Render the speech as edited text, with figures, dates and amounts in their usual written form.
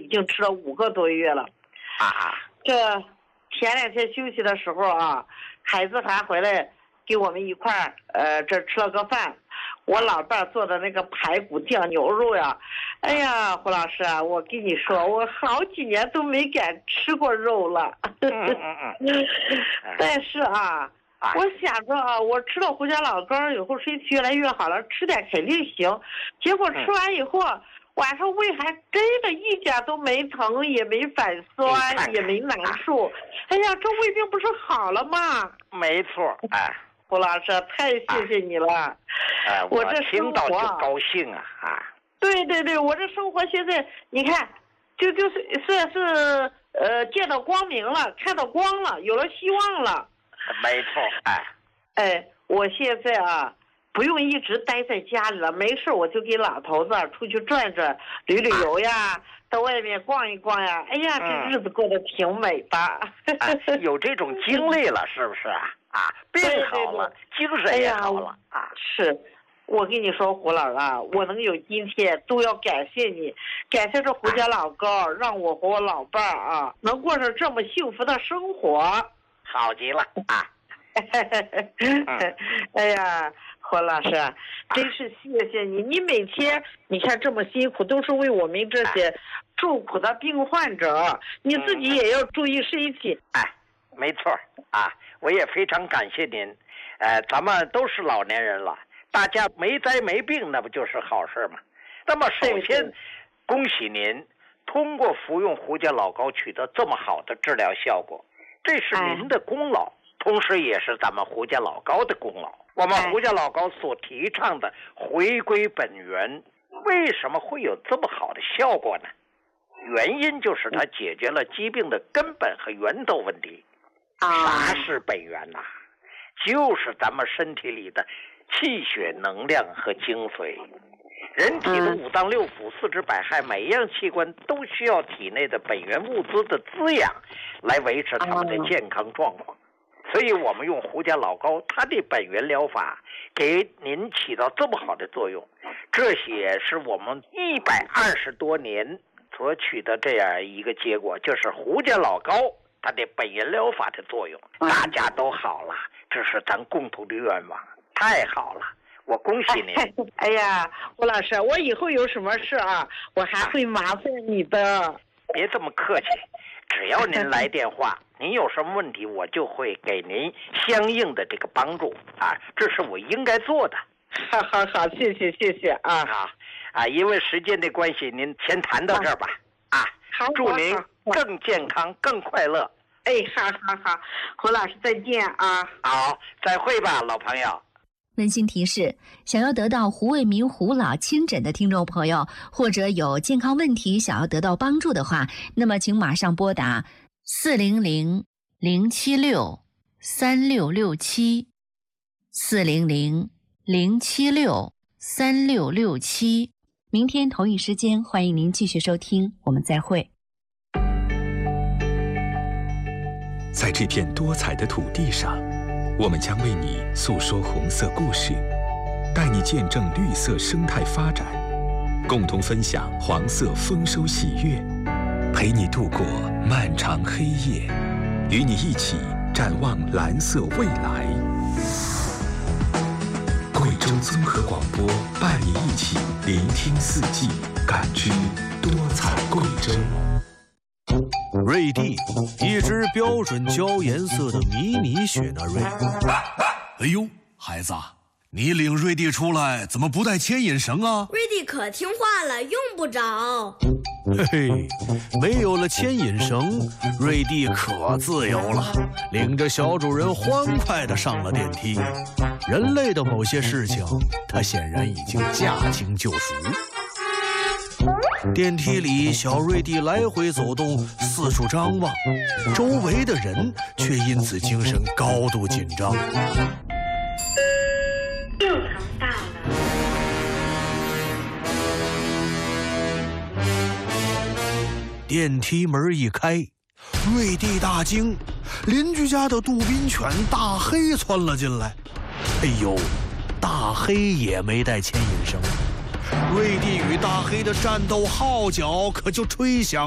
经吃了5个多月了。这前2天休息的时候啊，孩子还回来给我们一块这吃了个饭。我老伴做的那个排骨酱牛肉呀，哎呀，胡老师啊，我跟你说，我好几年都没敢吃过肉了。但是啊，我想着啊，我吃了胡椒老膏以后身体越来越好了，吃点肯定行。结果吃完以后，晚上胃还真的一点都没疼，也没反酸，也没难受。哎呀，这胃病不是好了吗？ 没错， 胡老师，太谢谢你了。我这听到就高兴啊！ 对对对，我这生活现在你看，算是见到光明了，看到光了，有了希望了。 没错， 我现在啊，不用一直待在家里了，没事我就给老头子出去转转，旅游呀，到外面逛一逛呀。哎呀，这日子过得挺美的。 有这种经历了，是不是啊？病好了，精神也好了是，我跟你说，胡老啊，我能有今天都要感谢你，感谢这胡椒老膏，让我和我老伴儿啊能过上这么幸福的生活。 好极了啊！ 哎呀，胡老师，真是谢谢你！你每天你看这么辛苦，都是为我们这些受苦的病患者，你自己也要注意身体。 没错啊，我也非常感谢您。咱们都是老年人了，大家没灾没病，那不就是好事吗？那么首先，恭喜您通过服用胡椒老膏取得这么好的治疗效果，这是您的功劳，同时也是咱们胡椒老膏的功劳。我们胡椒老膏所提倡的回归本源，为什么会有这么好的效果呢？原因就是它解决了疾病的根本和源头问题。啥是本源呐？就是咱们身体里的气血能量和精髓。人体的5脏6腑、4肢百骸，每一样器官都需要体内的本源物资的滋养，来维持他们的健康状况。所以我们用胡椒老膏，它的本源疗法给您起到这么好的作用，这也是我们120多年所取得这样一个结果，就是胡椒老膏它的本源疗法的作用，大家都好了，这是咱共同的愿望，太好了，我恭喜您。 哎呀，胡老师，我以后有什么事啊，我还会麻烦你的。 别这么客气，只要您来电话，您有什么问题，我就会给您相应的这个帮助这是我应该做的。 好，谢谢因为时间的关系，您先谈到这儿吧。祝您更健康更快乐。 好，胡老师再见啊。 好，再会吧，老朋友。 温馨提示：想要得到胡卫民胡老亲诊的听众朋友，或者有健康问题想要得到帮助的话，那么请马上拨打400-076-3667，400-076-3667。明天同一时间，欢迎您继续收听，我们再会。 在这片多彩的土地上，我们将为你诉说红色故事，带你见证绿色生态发展，共同分享黄色丰收喜悦，陪你度过漫长黑夜，与你一起展望蓝色未来。贵州综合广播伴你一起聆听四季，感知多彩贵州。 瑞蒂，一只标准焦颜色的迷你雪纳瑞。 哎呦，孩子，你领瑞蒂出来怎么不带牵引绳啊？ 瑞蒂可听话了，用不着。 嘿嘿，没有了牵引绳，瑞蒂可自由了，领着小主人欢快地上了电梯。人类的某些事情，他显然已经驾轻就熟。电梯里，小瑞蒂来回走动，四处张望，周围的人却因此精神高度紧张。 又长大了。 电梯门一开，瑞蒂大惊，邻居家的杜宾犬大黑窜了进来。哎呦，大黑也没带牵引绳。瑞蒂与大黑的战斗号角可就吹响